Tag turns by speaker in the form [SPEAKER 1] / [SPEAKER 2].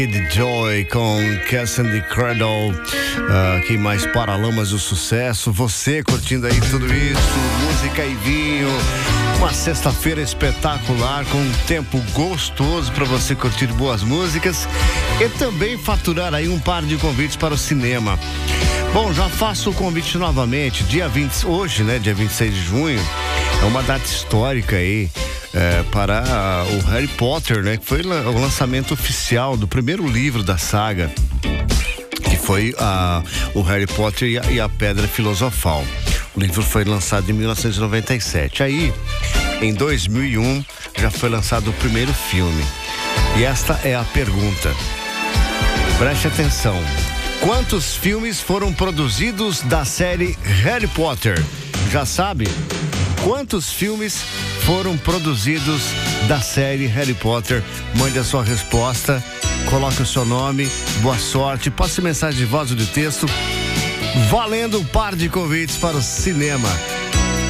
[SPEAKER 1] Joy com Cass and the Cradle, aqui mais Paralamas do Sucesso. Você curtindo aí tudo isso, música e vinho. Uma sexta-feira espetacular, com um tempo gostoso para você curtir boas músicas e também faturar aí um par de convites para o cinema. Bom, já faço o convite novamente, hoje, né, dia 26 de junho, é uma data histórica aí. Para o Harry Potter, né? Que foi o lançamento oficial do primeiro livro da saga, que foi o Harry Potter e a Pedra Filosofal. O livro foi lançado em 1997. Aí, em 2001, já foi lançado o primeiro filme. E esta é a pergunta. Preste atenção. Quantos filmes foram produzidos da série Harry Potter? Já sabe? Quantos filmes foram produzidos da série Harry Potter? Mande a sua resposta, coloque o seu nome, boa sorte, passe mensagem de voz ou de texto, valendo um par de convites para o cinema.